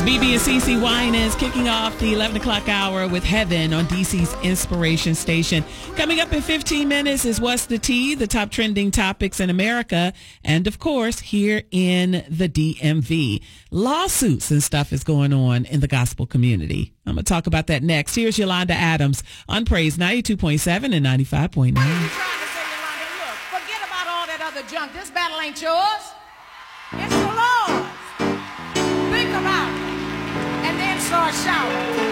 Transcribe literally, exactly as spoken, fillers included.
B B and C C Winans kicking off the eleven o'clock hour with Heaven on D C's Inspiration Station. Coming up in fifteen minutes is What's the Tea, the top trending topics in America, and of course here in the D M V. Lawsuits and stuff is going on in the gospel community. I'm going to talk about that next. Here's Yolanda Adams on Praise ninety-two point seven and ninety-five point nine. What are you trying to say, Yolanda? Look, forget about all that other junk. This battle ain't yours. It's the Lord's. Think about it. And then start shouting.